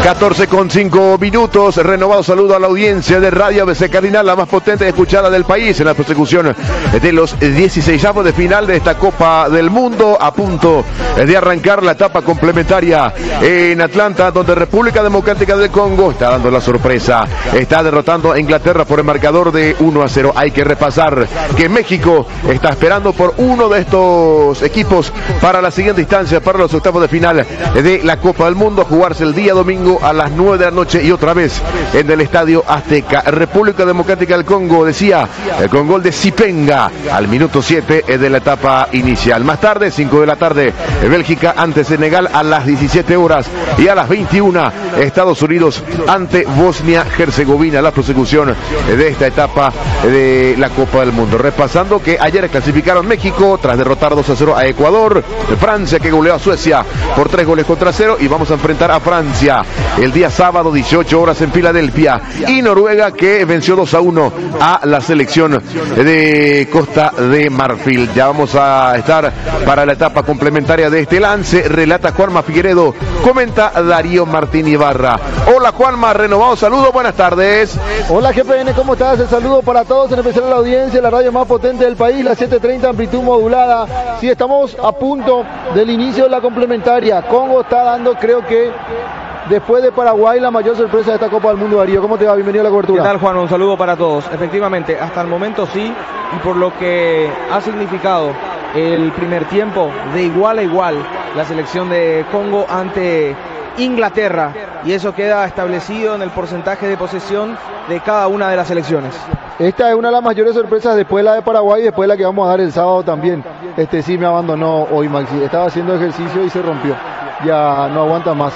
14:05. Renovado saludo a la audiencia de Radio ABC Cardinal, la más potente y escuchada del país, en la persecución de los 16avos de final de esta Copa del Mundo, a punto de arrancar la etapa complementaria en Atlanta, donde República Democrática del Congo está dando la sorpresa, está derrotando a Inglaterra por el marcador de 1-0. Hay que repasar que México está esperando por uno de estos equipos para la siguiente instancia, para los octavos de final de la Copa del Mundo, a jugarse el día domingo a las 9 de la noche y otra vez en el Estadio Azteca. República Democrática del Congo, decía, con gol de Zipenga al minuto 7 de la etapa inicial. Más tarde, 5 de la tarde, Bélgica ante Senegal a las 17 horas y a las 21 Estados Unidos ante Bosnia-Herzegovina, la prosecución de esta etapa de la Copa del Mundo. Repasando que ayer clasificaron México tras derrotar 2-0 a Ecuador, Francia que goleó a Suecia por 3-0, y vamos a enfrentar a Francia el día sábado, 18 horas en Filadelfia, y Noruega que venció 2-1 a la selección de Costa de Marfil. Ya vamos a estar para la etapa complementaria de este lance. Relata Juanma Figueredo, comenta Darío Martín Ibarra. Hola Juanma, renovado saludo, buenas tardes. Hola GPN, ¿cómo estás? El saludo para todos, en especial a la audiencia, la radio más potente del país, la 730 amplitud modulada. Sí, estamos a punto del inicio de la complementaria. Congo está dando, creo que después de Paraguay, la mayor sorpresa de esta Copa del Mundo. Darío, ¿cómo te va? Bienvenido a la cobertura. ¿Qué tal, Juan? Un saludo para todos. Efectivamente, hasta el momento sí, y por lo que ha significado el primer tiempo, de igual a igual, la selección de Congo ante Inglaterra, y eso queda establecido en el porcentaje de posesión de cada una de las selecciones. Esta es una de las mayores sorpresas, después de la de Paraguay y después de la que vamos a dar el sábado también. Sí me abandonó hoy Maxi, estaba haciendo ejercicio y se rompió, ya no aguanta más.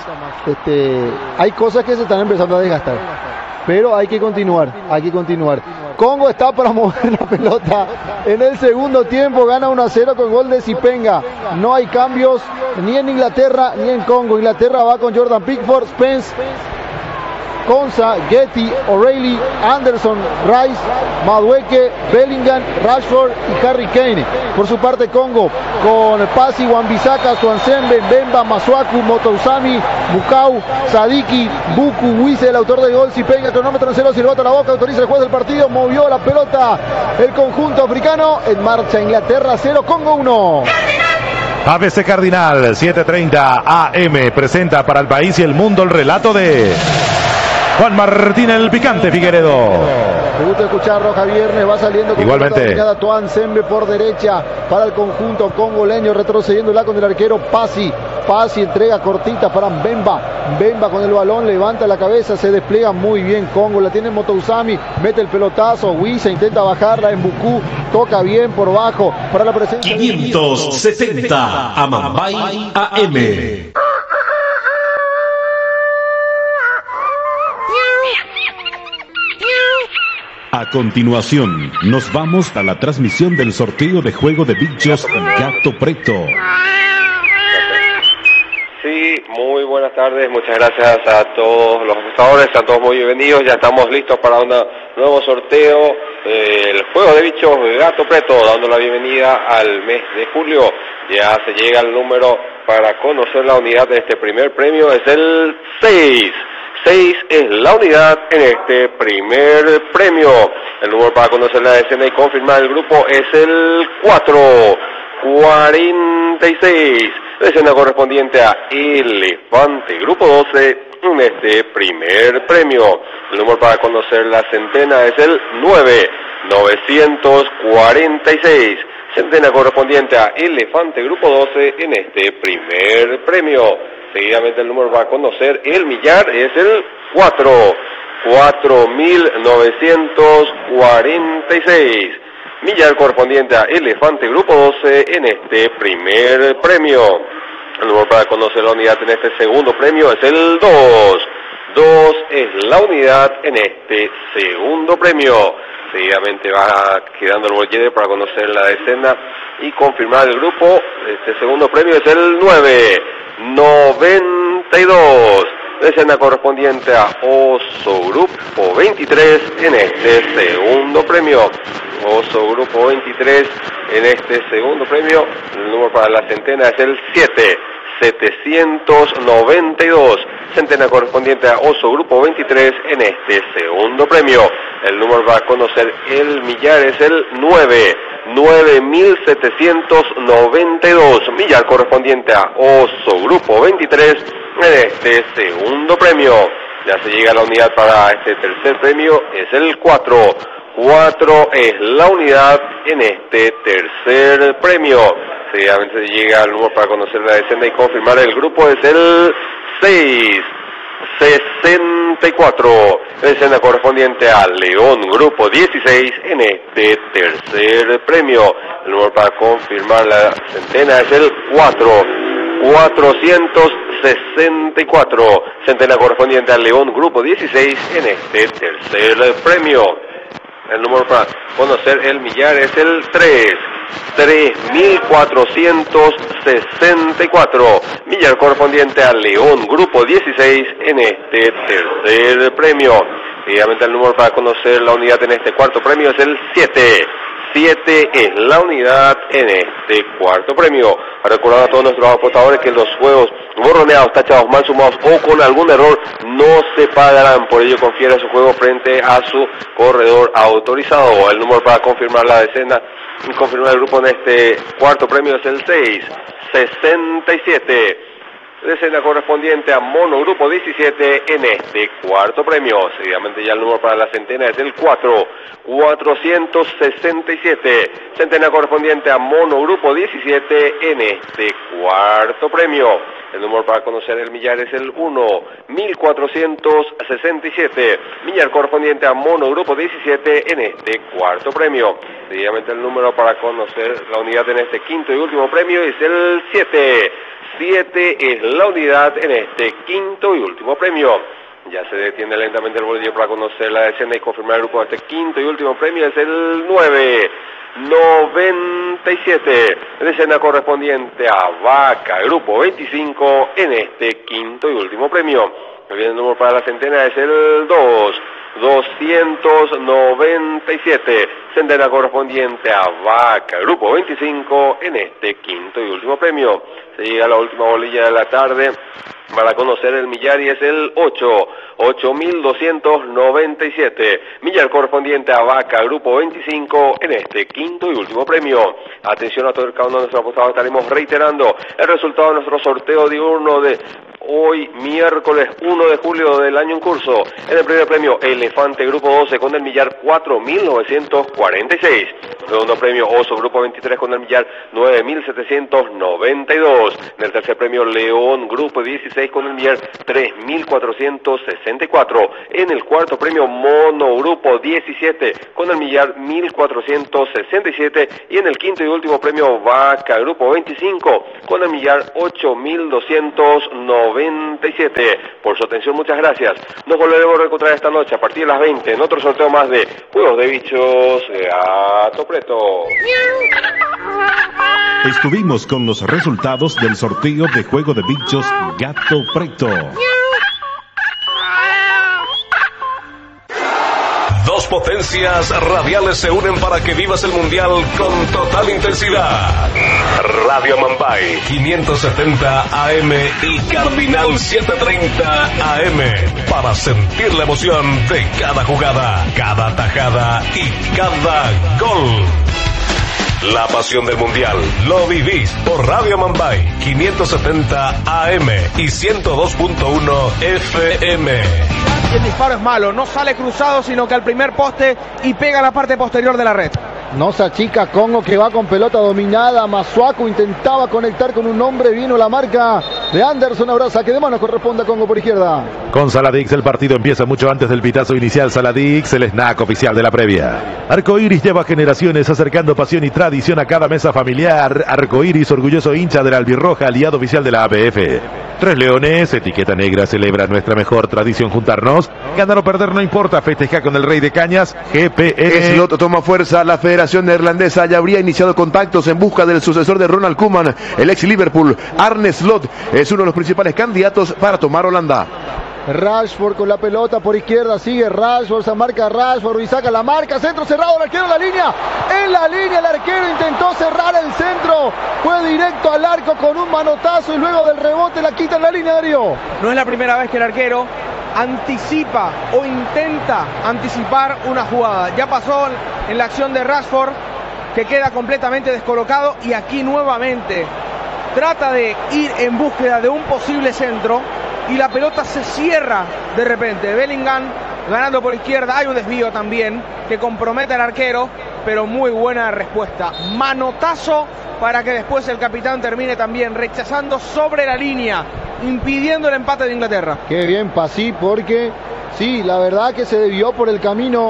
Hay cosas que se están empezando a desgastar, pero hay que continuar. Congo está para mover la pelota en el segundo tiempo, gana 1-0 con gol de Zipenga. No hay cambios ni en Inglaterra ni en Congo. Inglaterra va con Jordan Pickford, Spence, Konsa, Getty, O'Reilly, Anderson, Rice, Madueke, Bellingham, Rashford y Harry Kane. Por su parte Congo con Pasi, Wan-Bissaka, Swansembe, Mbemba, Masuaku, Motousami, Bukau, Sadiki, Buku, Wise, el autor del gol. Zipenga, cronómetro en 0, silbato a la boca, autoriza el juez del partido, movió la pelota el conjunto africano. En marcha Inglaterra 0, Congo 1. ABC Cardinal 7:30 AM presenta para el país y el mundo el relato de Juan Martín el Picante Figueredo. Me gusta escucharlo, Javier. Va saliendo con igualmente Tuan Sembe por derecha para el conjunto congoleño, retrocediéndola con el arquero Pasi. Pasi entrega cortita para Mbemba. Mbemba con el balón, levanta la cabeza, se despliega muy bien Congo. La tiene Motousami, mete el pelotazo. Wisa intenta bajarla en Buku, toca bien por bajo para la presencia. 570 Amambay AM. A continuación, nos vamos a la transmisión del sorteo de juego de bichos Gato Preto. Sí, muy buenas tardes, muchas gracias a todos los apostadores, a todos muy bienvenidos. Ya estamos listos para un nuevo sorteo, el juego de bichos Gato Preto, dando la bienvenida al mes de julio. Ya se llega el número para conocer la unidad de este primer premio, es el 6. 6 es la unidad en este primer premio. El número para conocer la escena y confirmar el grupo es el 446. La escena correspondiente a Elefante, grupo 12, en este primer premio. El número para conocer la centena es el 946. Centena correspondiente a Elefante, grupo 12, en este primer premio. Seguidamente el número para conocer el millar es el 4946. Millar correspondiente a Elefante, grupo 12, en este primer premio. El número para conocer la unidad en este segundo premio es el 2. 2 es la unidad en este segundo premio. Seguidamente va quedando el bollete para conocer la decena y confirmar el grupo. Este segundo premio es el 992. Decena correspondiente a Oso Grupo 23 en este segundo premio. Oso Grupo 23 en este segundo premio. El número para la centena es el 7. 792. centena correspondiente a Oso Grupo 23 en este segundo premio. El número va a conocer el millar es el 9792, millar correspondiente a Oso Grupo 23 en este segundo premio. Ya se llega a la unidad para este tercer premio, es el 4. 4 es la unidad en este tercer premio. Seguidamente llega el número para conocer la decena y confirmar el grupo, es el 664. Decena correspondiente a León Grupo 16 en este tercer premio. El número para confirmar la centena es el 464. Centena correspondiente a León Grupo 16 en este tercer premio. El número para conocer el millar es el 3464, millar correspondiente a León Grupo 16 en este tercer premio. Obviamente el número para conocer la unidad en este cuarto premio es el 7. 7 es la unidad en este cuarto premio. Recordar a todos nuestros apostadores que los juegos borroneados, tachados, mal sumados o con algún error no se pagarán. Por ello confiere su juego frente a su corredor autorizado. El número para confirmar la decena y confirmar el grupo en este cuarto premio es el 667. Decena correspondiente a Mono Grupo 17 en este cuarto premio. Seguidamente ya el número para la centena es el 467. Centena correspondiente a Mono Grupo 17 en este cuarto premio. El número para conocer el millar es el 1467. Millar correspondiente a Mono Grupo 17 en este cuarto premio. Seguidamente el número para conocer la unidad en este quinto y último premio es el 7. 7 es la unidad en este quinto y último premio. Ya se detiene lentamente el bolillo para conocer la decena y confirmar el grupo de este quinto y último premio. Es el 997. Decena correspondiente a Vaca Grupo 25 en este quinto y último premio. El número para la centena es el 297. Centena correspondiente a Vaca Grupo 25 en este quinto y último premio. Se llega a la última bolilla de la tarde para conocer el millar y es el 8297. Millar correspondiente a Vaca Grupo 25 en este quinto y último premio. Atención a todo cada uno de nuestros apostadores, estaremos reiterando el resultado de nuestro sorteo diurno de hoy, miércoles 1 de julio del año en curso. En el primer premio, Elefante Grupo 12 con el millar 4946. Segundo premio, Oso Grupo 23 con el millar 9792. En el tercer premio, León Grupo 16 con el millar 3464. En el cuarto premio, Mono Grupo 17 con el millar 1467. Y en el quinto y último premio, Vaca Grupo 25 con el millar 8297. Por su atención, muchas gracias. Nos volveremos a encontrar esta noche a partir de las 20 en otro sorteo más de Juegos de Bichos Gato Preto. Estuvimos con los resultados del sorteo de Juego de Bichos Gato Preto. Dos potencias radiales se unen para que vivas el mundial con total intensidad. Radio Mambay 570 AM y Cardinal 730 AM para sentir la emoción de cada jugada, cada tajada y cada gol. La pasión del mundial lo vivís por Radio Mambay 570 AM y 102.1 FM. El disparo es malo, no sale cruzado, sino que al primer poste y pega la parte posterior de la red. No se achica Congo, que va con pelota dominada. Masuaku intentaba conectar con un hombre, vino la marca de Anderson. Ahora saque de mano, corresponde a Congo por izquierda. Con Saladix el partido empieza mucho antes del pitazo inicial. Saladix, el snack oficial de la previa. Arcoiris lleva generaciones acercando pasión y tradición a cada mesa familiar. Arcoiris, orgulloso hincha de la albirroja, aliado oficial de la APF. Tres Leones, etiqueta negra, celebra nuestra mejor tradición juntarnos. Ganar o perder no importa, festeja con el Rey de Cañas, GPN. Slot toma fuerza, la Federación Neerlandesa ya habría iniciado contactos en busca del sucesor de Ronald Koeman. El ex Liverpool, Arne Slot, es uno de los principales candidatos para tomar Holanda. Rashford con la pelota por izquierda, sigue Rashford, se marca Rashford y saca la marca, centro cerrado, el arquero en la línea el arquero intentó cerrar el centro, fue directo al arco con un manotazo y luego del rebote la quita en la línea, Darío. No es la primera vez que el arquero anticipa o intenta anticipar una jugada. Ya pasó en la acción de Rashford, que queda completamente descolocado, y aquí nuevamente trata de ir en búsqueda de un posible centro y la pelota se cierra de repente. Bellingham ganando por izquierda, hay un desvío también que compromete al arquero, pero muy buena respuesta. Manotazo para que después el capitán termine también rechazando sobre la línea, impidiendo el empate de Inglaterra. Qué bien Pasí, porque sí, la verdad que se desvió por el camino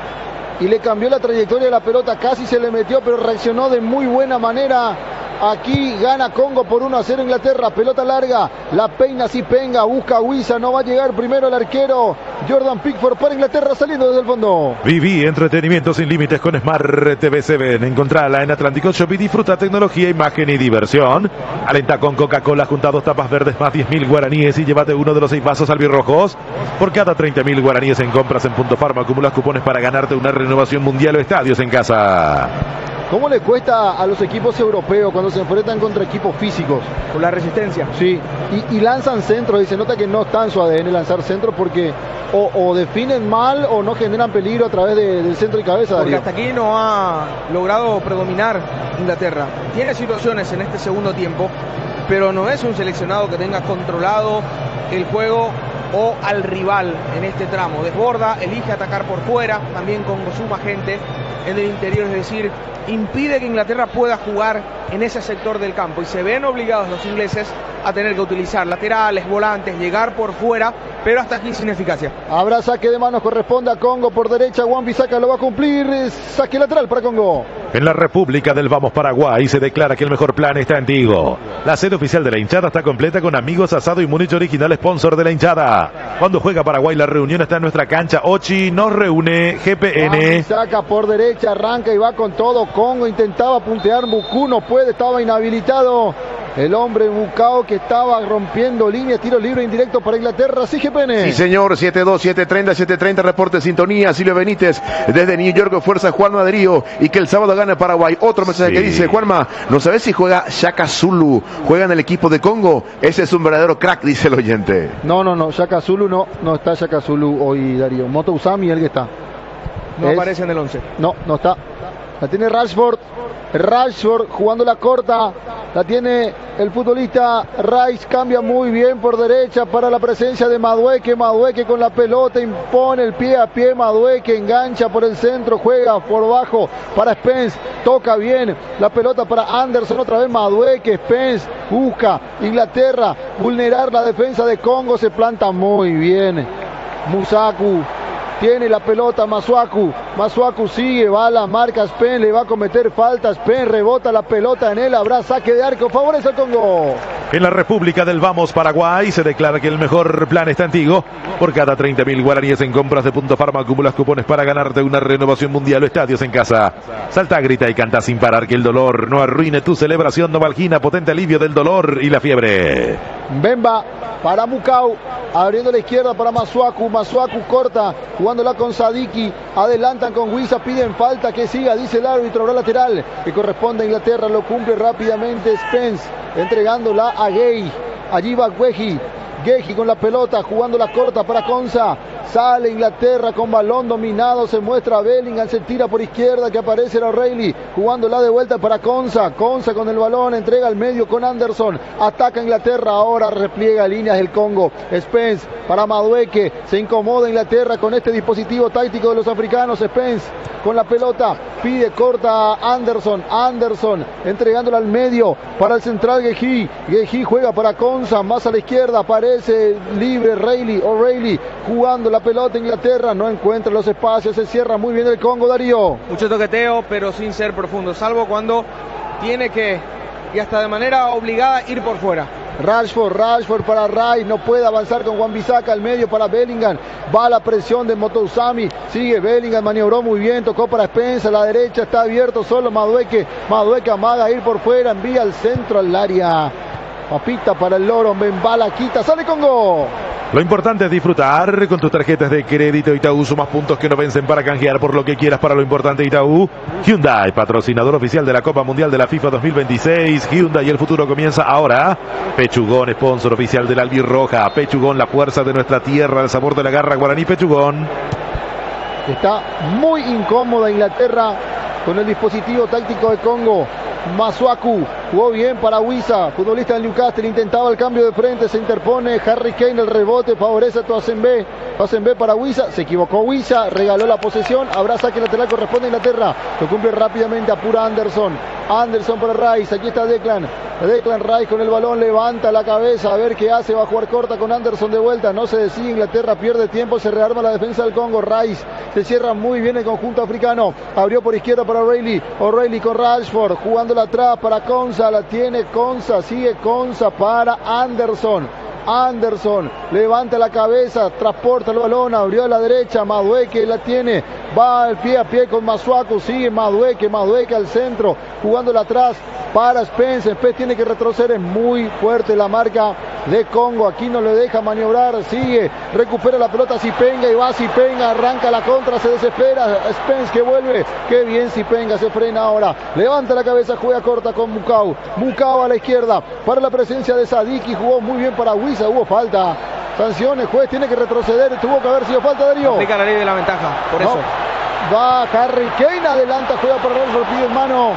y le cambió la trayectoria de la pelota, casi se le metió, pero reaccionó de muy buena manera. Aquí gana Congo por 1-0 Inglaterra, pelota larga, la peina Sipenga, busca a Wissa, no va a llegar primero el arquero Jordan Pickford para Inglaterra saliendo desde el fondo. Viví entretenimiento sin límites con Smart TV 7. Encontrala en Atlántico Shop y disfruta tecnología, imagen y diversión. Alenta con Coca-Cola junto a 2 tapas verdes más 10.000 guaraníes y llévate uno de los 6 vasos albirrojos. Por cada 30.000 guaraníes en compras en Punto Farma acumulas cupones para ganarte una renovación mundial o estadios en casa. ¿Cómo le cuesta a los equipos europeos cuando se enfrentan contra equipos físicos? Por la resistencia. Sí, y lanzan centros y se nota que no está en su ADN lanzar centros porque o definen mal o no generan peligro a través del centro y cabeza. Porque Darío, hasta aquí no ha logrado predominar Inglaterra. Tiene situaciones en este segundo tiempo, pero no es un seleccionado que tenga controlado el juego o al rival en este tramo. Desborda, elige atacar por fuera, también con suma gente en el interior, es decir, impide que Inglaterra pueda jugar en ese sector del campo y se ven obligados los ingleses a tener que utilizar laterales, volantes, llegar por fuera, pero hasta aquí sin eficacia. Habrá saque de manos, corresponde a Congo por derecha, Wan-Bissaka lo va a cumplir, saque lateral para Congo. En la República del Vamos Paraguay se declara que el mejor plan está en Tigo. La sede oficial de la hinchada está completa con Amigos Asado y Múnich Original, sponsor de la hinchada. Cuando juega Paraguay la reunión está en nuestra cancha. Ochi nos reúne, GPN. Saca por derecha, arranca y va con todo. Congo intentaba puntear, Mucu no puede, estaba inhabilitado. El hombre Bucao que estaba rompiendo líneas, tiro libre indirecto para Inglaterra, sí, GPN. Sí, señor, 7-2, 7-30, reporte sintonía, Silvio Benítez, desde New York, fuerza Juanma Darío, y que el sábado gane Paraguay. Otro mensaje que dice, Juanma, no sabes si juega Shaka Zulu, juega en el equipo de Congo, ese es un verdadero crack, dice el oyente. No, Shaka Zulu no está Shaka Zulu hoy, Darío. Moto Usami, el que está. No aparece en el 11. No está. La tiene Rashford jugando la corta, la tiene el futbolista Rice, cambia muy bien por derecha para la presencia de Madueke con la pelota, impone el pie a pie, Madueke engancha por el centro, juega por bajo para Spence, toca bien la pelota para Anderson, otra vez Madueke, Spence busca Inglaterra vulnerar la defensa de Congo, se planta muy bien Musaku. Tiene la pelota Masuaku sigue, va a la marca Spence, le va a cometer falta, Spence rebota la pelota en él, habrá saque de arco, favorece a Congo. En la República del Vamos Paraguay se declara que el mejor plan está en Tigo. Por cada 30.000 guaraníes en compras de Punto Farma acumulas cupones para ganarte una renovación mundial o estadios en casa. Salta, grita y canta sin parar, que el dolor no arruine tu celebración. Novalgina, potente alivio del dolor y la fiebre. Bemba para Mucau, abriendo la izquierda para Masuaku corta, jugándola con Sadiki, adelantan con Wissa, piden falta, que siga, dice el árbitro, habrá lateral, que corresponde a Inglaterra, lo cumple rápidamente Spence, entregándola a Gay, allí va Geji con la pelota, jugando la corta para Konsa, sale Inglaterra con balón dominado, se muestra Bellingham, se tira por izquierda, que aparece O'Reilly, jugándola de vuelta para Konsa con el balón, entrega al medio con Anderson, ataca Inglaterra, ahora repliega líneas el Congo, Spence para Madueke, se incomoda Inglaterra con este dispositivo táctico de los africanos, Spence con la pelota, pide corta a Anderson, entregándola al medio para el central Geji juega para Konsa, más a la izquierda, aparece libre O'Reilly, jugando la pelota Inglaterra, no encuentra los espacios, se cierra muy bien el Congo, Darío. Mucho toqueteo, pero sin ser profundo, salvo cuando tiene que, y hasta de manera obligada, ir por fuera. Rashford para Rice, no puede avanzar con Wan-Bissaka, al medio para Bellingham, va la presión de Motousami, sigue Bellingham, maniobró muy bien, tocó para Spence, a la derecha está abierto solo Madueke amaga a ir por fuera, envía al centro al área, papita para el loro, Mbembala quita, sale Congo. Lo importante es disfrutar con tus tarjetas de crédito Itaú. Sumas puntos que no vencen para canjear por lo que quieras para lo importante Itaú. Hyundai, patrocinador oficial de la Copa Mundial de la FIFA 2026. Hyundai, el futuro comienza ahora. Pechugón, sponsor oficial de la Albirroja. Pechugón, la fuerza de nuestra tierra, el sabor de la garra guaraní. Pechugón. Está muy incómoda Inglaterra con el dispositivo táctico de Congo. Masuaku jugó bien para Wissa, futbolista del Newcastle, intentaba el cambio de frente, se interpone Harry Kane, el rebote favorece a Toasenbe para Wissa, se equivocó Wissa, regaló la posesión, habrá saque lateral, corresponde a Inglaterra, lo cumple rápidamente, apura Anderson para Rice, aquí está Declan Rice con el balón, levanta la cabeza, a ver qué hace, va a jugar corta con Anderson de vuelta, no se decide, Inglaterra pierde tiempo, se rearma la defensa del Congo, Rice se cierra muy bien el conjunto africano, abrió por izquierda para O'Reilly con Rashford, jugándola atrás para Konsa, la tiene Konsa, sigue Konsa para Anderson, levanta la cabeza, transporta el balón, abrió a la derecha, Madueke la tiene, va al pie a pie con Masuaku, sigue Madueke al centro, jugándola atrás para Spence tiene que retroceder, es muy fuerte la marca de Congo, aquí no le deja maniobrar, sigue, recupera la pelota Sipenga y va Sipenga, arranca la contra, se desespera, Spence que vuelve, qué bien Sipenga, se frena ahora, levanta la cabeza, juega corta con Mukau a la izquierda, para la presencia de Sadiki, jugó muy bien para Wissa, hubo falta, sanciones, juez tiene que retroceder, tuvo que haber sido falta, Darío. Aplica la ley de la ventaja, por eso. Va Harry Kane, adelanta, juega para Rashford, pide en mano.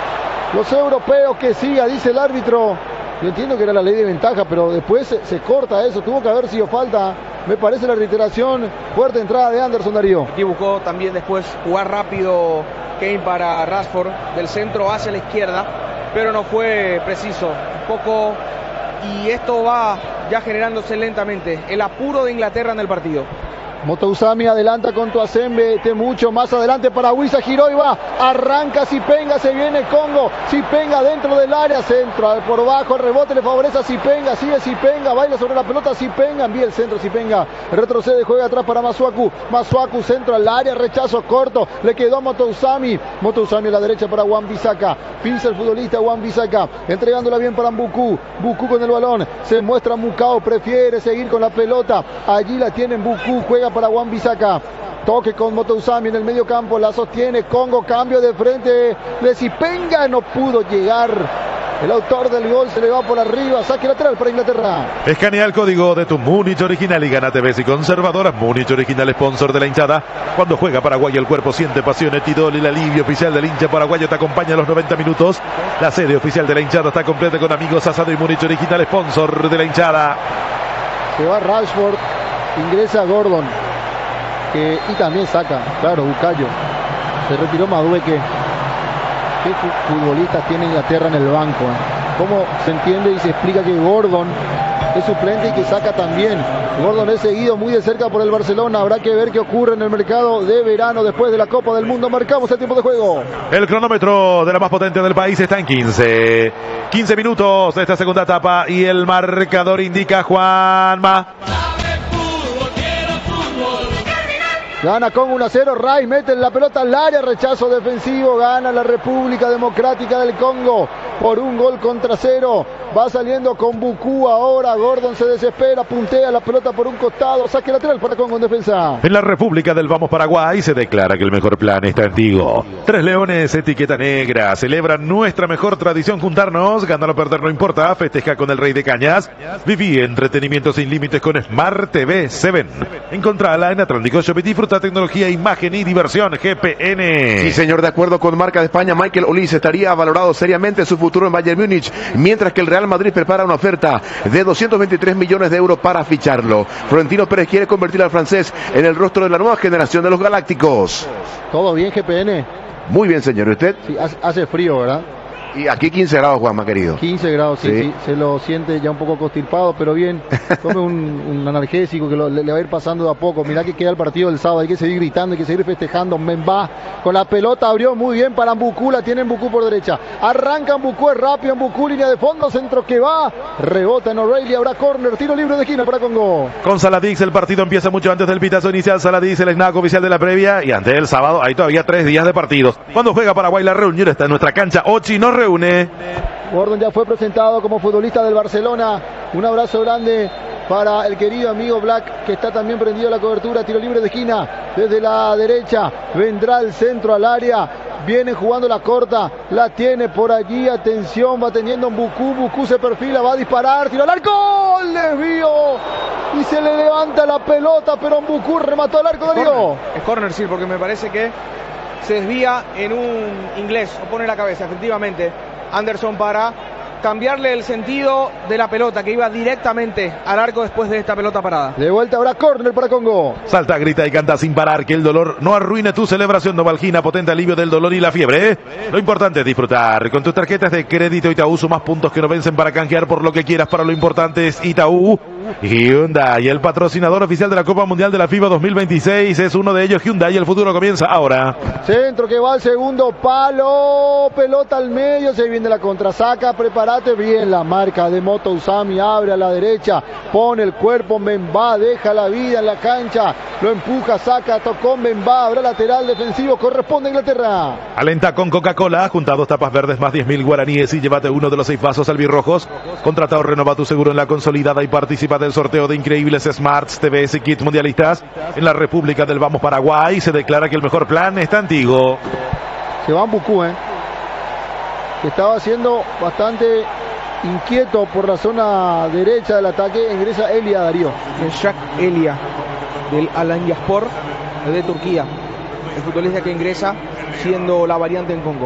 Los europeos que siga, dice el árbitro. Yo entiendo que era la ley de ventaja, pero después se corta eso, tuvo que haber sido falta. Me parece la reiteración, fuerte entrada de Anderson, Darío. Aquí buscó también después jugar rápido Kane para Rashford, del centro hacia la izquierda, pero no fue preciso. Un poco, y esto va ya generándose lentamente, el apuro de Inglaterra en el partido. Motousami adelanta con Toasembe, mucho más adelante para Wissa, giró y va, arranca Sipenga, se viene Congo, Sipenga dentro del área, centro por bajo, el rebote le favorece a Sipenga, sigue Sipenga, baila sobre la pelota Sipenga, envía el centro Sipenga, retrocede, juega atrás para Masuaku, centro al área, rechazo corto, le quedó a Motousami a la derecha para Wan-Bissaka, pisa el futbolista Wan-Bissaka, entregándola bien para Mbuku con el balón, se muestra Mukau, prefiere seguir con la pelota, allí la tiene Mbuku, juega para Wan-Bissaka, toque con Motousami en el medio campo, la sostiene Congo, cambio de frente de Sipenga, no pudo llegar el autor del gol, se le va por arriba, saque lateral para Inglaterra. Escanea el código de tu Múnich original y gana TVs y conservadoras. Múnich original, sponsor de la hinchada. Cuando juega Paraguay el cuerpo siente pasión, Etidol, el alivio oficial del hincha paraguayo te acompaña a los 90 minutos. La sede oficial de la hinchada está completa con amigos Asado y Múnich original, sponsor de la hinchada. Se va Rashford, ingresa Gordon, y también saca, claro, Bukayo. Se retiró Madueke. ¿Qué futbolistas tiene Inglaterra en el banco? ¿Cómo se entiende y se explica que Gordon es suplente y que saca también? Gordon es seguido muy de cerca por el Barcelona. Habrá que ver qué ocurre en el mercado de verano después de la Copa del Mundo. Marcamos el tiempo de juego. El cronómetro de la más potente del país está en 15 minutos de esta segunda etapa y el marcador indica Juanma. Gana con 1-0, Rice mete la pelota al área, rechazo defensivo, gana la República Democrática del Congo por 1-0. Va saliendo con Buku ahora, Gordon se desespera, puntea la pelota por un costado, saque lateral para Congo en defensa. En la República del Vamos Paraguay se declara que el mejor plan está en Tigo. 3 Leones, etiqueta negra, celebran nuestra mejor tradición juntarnos, ganar o perder no importa, festeja con el Rey de Cañas, viví entretenimiento sin límites con Smart TV 7. Encontrala en Atlántico Shop y disfruta tecnología, imagen y diversión GPN. Sí, señor, de acuerdo con Marca de España, Michael Olise estaría valorado seriamente su futuro en Bayern Múnich, mientras que el Real Madrid prepara una oferta de 223 millones de euros para ficharlo. Florentino Pérez quiere convertir al francés en el rostro de la nueva generación de los galácticos. ¿Todo bien, GPN? Muy bien, señor. ¿Y usted? Sí, hace frío, ¿verdad? Y aquí 15 grados, Juanma, querido. 15 grados, sí, se lo siente ya un poco constipado, pero bien. Tome un analgésico que le va a ir pasando de a poco. Mirá que queda el partido del sábado, hay que seguir gritando, hay que seguir festejando. Memba con la pelota, abrió muy bien para Mbuku, la tiene Mbuku por derecha. Arranca Mbuku, es rápido Mbuku, línea de fondo, centro que va. Rebota en O'Reilly, habrá córner, tiro libre de esquina para Congo. Con Saladix el partido empieza mucho antes del pitazo inicial. Saladix, el snack oficial de la previa, y antes del sábado hay todavía 3 días de partidos. Cuando juega Paraguay la reunión está en nuestra cancha. Ochi nos reúne. Gordon ya fue presentado como futbolista del Barcelona. Un abrazo grande para el querido amigo Black, que está también prendido a la cobertura. Tiro libre de esquina desde la derecha. Vendrá el centro al área. Viene jugando la corta. La tiene por allí. Atención, va teniendo un Bucú. Bucú se perfila, va a disparar. Tiro al arco. ¡El desvío! Y se le levanta la pelota, pero Bucú remató al arco, Darío. Es córner, sí, porque me parece que se desvía en un inglés. O pone la cabeza, efectivamente. Anderson para cambiarle el sentido de la pelota, que iba directamente al arco después de esta pelota parada. De vuelta ahora córner para Congo. Salta, grita y canta sin parar, que el dolor no arruine tu celebración. Novalgina, potente alivio del dolor y la fiebre. Lo importante es disfrutar. Con tus tarjetas de crédito Itaú sumas puntos que no vencen para canjear por lo que quieras. Para lo importante es Itaú. Hyundai, el patrocinador oficial de la Copa Mundial de la FIBA 2026, es uno de ellos. Hyundai, el futuro comienza ahora. Centro que va al segundo palo, pelota al medio, se viene la contrasaca, prepárate bien, la marca de Moto Usami, abre a la derecha, pone el cuerpo, Mbemba, deja la vida en la cancha, lo empuja, saca, tocó Mbemba, habrá lateral defensivo, corresponde a Inglaterra. Alenta con Coca-Cola, junta 2 tapas verdes más 10.000 guaraníes y llévate uno de los 6 vasos albirrojos. Contrata o renova tu seguro en la consolidada y participa del sorteo de increíbles Smarts, TVs y kits mundialistas. En la República del Vamos Paraguay se declara que el mejor plan está en Tigo. Se va Bucú, que estaba siendo bastante inquieto por la zona derecha del ataque. Ingresa Elia, Darío. Shak Elia, del Alanyaspor de Turquía. El futbolista que ingresa siendo la variante en Congo.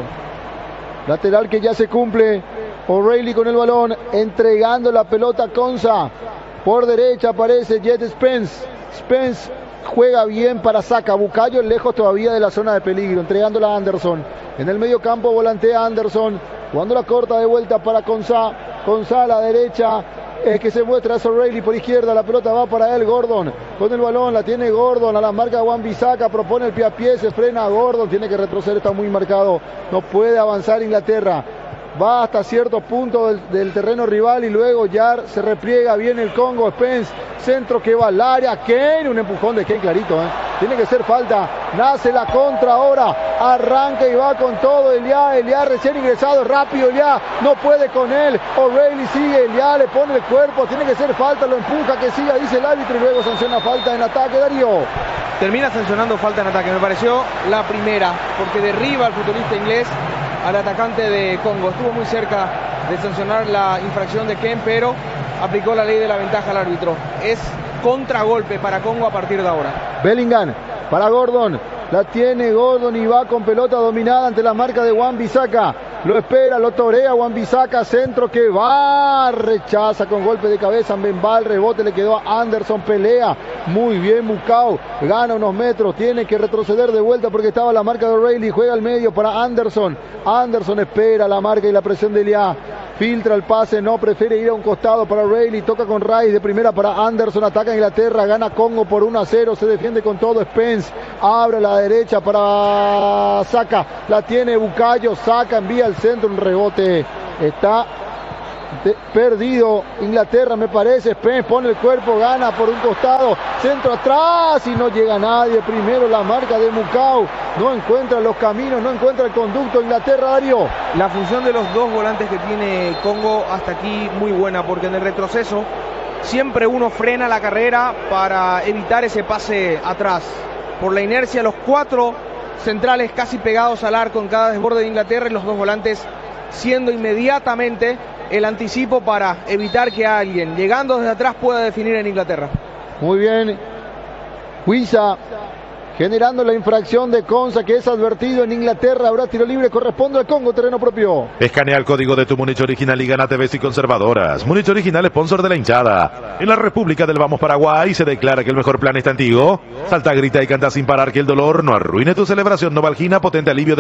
Lateral que ya se cumple. O'Reilly con el balón, entregando la pelota a Konsa. Por derecha aparece Jet Spence. Spence juega bien para Saka. Bucayo lejos todavía de la zona de peligro, entregándola a Anderson. En el medio campo volantea Anderson. Jugando la corta de vuelta para Konsa. Konsa a la derecha. Es que se muestra a O'Reilly por izquierda. La pelota va para él. Gordon con el balón. La tiene Gordon a la marca de Wan-Bissaka. Propone el pie a pie. Se frena Gordon. Tiene que retroceder. Está muy marcado. No puede avanzar Inglaterra. Va hasta cierto punto del terreno rival y luego ya se repliega bien el Congo. Spence, centro que va al área. Kane, un empujón de Kane clarito. Tiene que ser falta. Nace la contra ahora. Arranca y va con todo Elia recién ingresado. Rápido Elia. No puede con él. O'Reilly sigue. Elia le pone el cuerpo. Tiene que ser falta. Lo empuja que siga, dice el árbitro. Y luego sanciona falta en ataque, Darío. Termina sancionando falta en ataque. Me pareció la primera, porque derriba al futbolista inglés, al atacante de Congo. Estuvo muy cerca de sancionar la infracción de Ken, pero aplicó la ley de la ventaja al árbitro. Es contragolpe para Congo a partir de ahora. Bellingham para Gordon. La tiene Gordon y va con pelota dominada ante la marca de Wan-Bissaka. Lo espera, lo torea Wan-Bissaka, centro que va, rechaza con golpe de cabeza Mbemba, el rebote le quedó a Anderson, pelea muy bien Bucau, gana unos metros, tiene que retroceder de vuelta porque estaba la marca de O'Reilly, juega al medio para Anderson. Anderson espera la marca y la presión de Elia. Filtra el pase, no, prefiere ir a un costado para O'Reilly, toca con Rice de primera para Anderson, ataca Inglaterra, gana Congo por 1-0, se defiende con todo Spence, abre a la derecha para Saka, la tiene Bucayo, Saka envía al centro, un rebote, está perdido Inglaterra me parece. Spence pone el cuerpo, gana por un costado, centro atrás y no llega nadie. Primero la marca de Bucau, no encuentra los caminos, no encuentra el conducto. Inglaterra, Darío. La función de los dos volantes que tiene Congo hasta aquí muy buena, porque en el retroceso siempre uno frena la carrera para evitar ese pase atrás. Por la inercia, los 4 centrales casi pegados al arco en cada desborde de Inglaterra y los dos volantes siendo inmediatamente el anticipo para evitar que alguien llegando desde atrás pueda definir en Inglaterra. Muy bien. Huiza generando la infracción de Konsa, que es advertido en Inglaterra. Habrá tiro libre, corresponde al Congo, terreno propio. Escanea el código de tu Múnich Original y gana TVs y conservadoras. Múnich Original, sponsor de la hinchada. En la República del Vamos Paraguay se declara que el mejor plan está en Tigo. Salta, grita y canta sin parar, que el dolor no arruine tu celebración. Novalgina, potente alivio